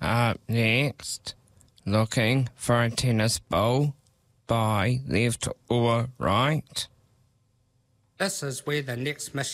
Up next, looking for a tennis ball by left or right? This is where the next mission